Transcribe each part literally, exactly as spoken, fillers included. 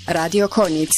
Radio Konjic.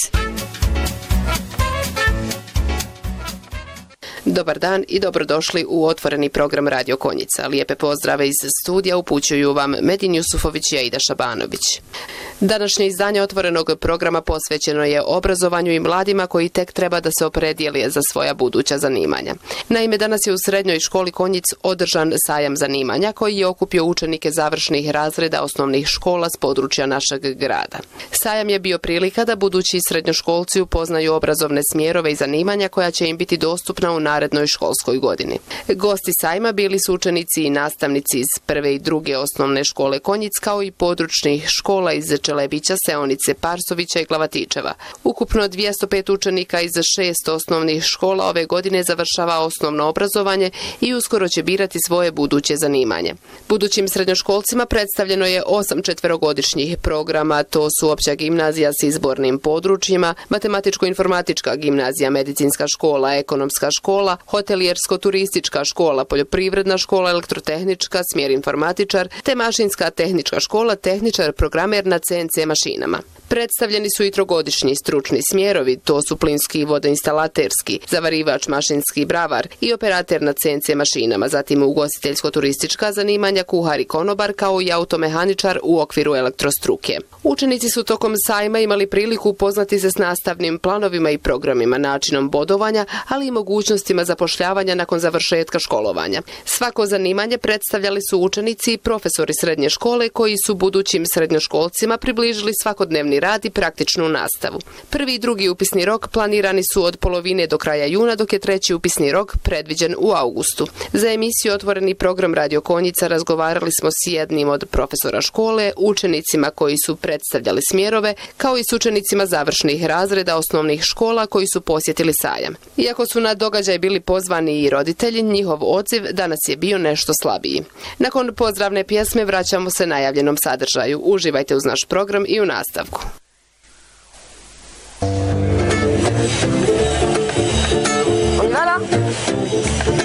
Dobar dan i dobrodošli u otvoreni program Radio Konjica. Lijepe pozdrave iz studija upućuju vam Medin Jusufović i Aida Šabanović. Današnje izdanje otvorenog programa posvećeno je obrazovanju i mladima koji tek treba da se opredijele za svoja buduća zanimanja. Naime, danas je u srednjoj školi Konjic održan sajam zanimanja koji je okupio učenike završnih razreda osnovnih škola s područja našeg grada. Sajam je bio prilika da budući srednjoškolci upoznaju obrazovne smjerove i zanimanja koja će im biti dostupna u narednoj školskoj godini. Gosti sajma bili su učenici i nastavnici iz prve i druge osnovne škole Konjic kao i područnih škola iz Čelebića, Seonice, Parsovića i Glavatičeva. Ukupno dvjesto pet učenika iz šest osnovnih škola ove godine završava osnovno obrazovanje i uskoro će birati svoje buduće zanimanje. Budućim srednjoškolcima predstavljeno je osam četverogodišnjih programa, to su opća gimnazija s izbornim područjima, matematičko-informatička gimnazija, medicinska škola, ekonomska škola, hotelijersko-turistička škola, poljoprivredna škola, elektrotehnička, smjer informatičar, te mašinska tehnička škola, tehničar, programer na C N C mašinama. Predstavljeni su i trogodišnji stručni smjerovi, to su plinski i vodoinstalaterski, zavarivač, mašinski bravar i operater na C N C mašinama, zatim ugostiteljsko-turistička zanimanja, kuhar i konobar, kao i automehaničar u okviru elektrostruke. Učenici su tokom sajma imali priliku upoznati se s nastavnim planovima i programima, načinom bodovanja, ali i mogućnostima zapošljavanja nakon završetka školovanja. Svako zanimanje predstavljali su učenici i profesori srednje škole koji su budućim srednjoškolcima približili svakodnevni rad i praktičnu nastavu. Prvi i drugi upisni rok planirani su od polovine do kraja juna, dok je treći upisni rok predviđen u augustu. Za emisiju Otvoreni program Radio Konjica razgovarali smo s jednim od profesora škole, učenicima koji su predstavljali smjerove, kao i s učenicima završnih razreda osnovnih škola koji su posjetili sajam. Iako su na događaj bili pozvani i roditelji, njihov odziv danas je bio nešto slabiji. Nakon pozdravne pjesme vraćamo se najavljenom sadržaju. Uživajte uz naš program i u nastavku. Nada.